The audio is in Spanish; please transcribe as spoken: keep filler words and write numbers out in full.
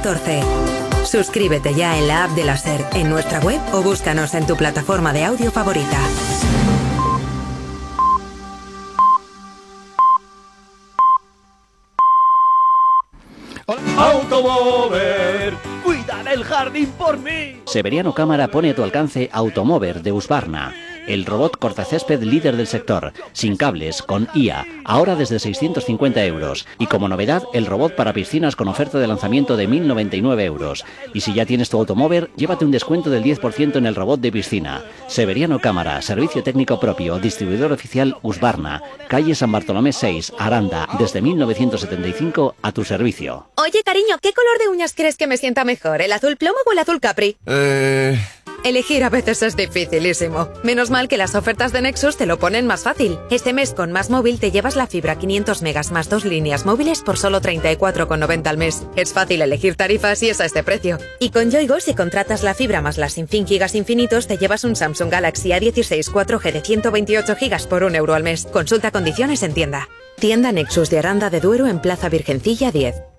catorce. Suscríbete ya en la app de la SER, en nuestra web o búscanos en tu plataforma de audio favorita. Automover, cuida del jardín por mí. Severiano Cámara pone a tu alcance Automover de Husqvarna, el robot cortacésped líder del sector, sin cables, con I A, ahora desde seiscientos cincuenta euros. Y como novedad, el robot para piscinas con oferta de lanzamiento de mil noventa y nueve euros. Y si ya tienes tu Automover, llévate un descuento del diez por ciento en el robot de piscina. Severiano Cámara, servicio técnico propio, distribuidor oficial Husqvarna, calle San Bartolomé seis, Aranda, desde mil novecientos setenta y cinco a tu servicio. Oye, cariño, ¿qué color de uñas crees que me sienta mejor? ¿El azul plomo o el azul capri? Eh... Elegir a veces es dificilísimo. Menos mal que las ofertas de Nexus te lo ponen más fácil. Este mes con Más Móvil te llevas la fibra quinientos megas más dos líneas móviles por solo treinta y cuatro con noventa al mes. Es fácil elegir tarifas y es a este precio. Y con Yoigo, si contratas la fibra más las sin fin gigas infinitos, te llevas un Samsung Galaxy A dieciséis cuatro G de ciento veintiocho gigas por un euro al mes. Consulta condiciones en tienda. Tienda Nexus de Aranda de Duero en Plaza Virgencilla diez.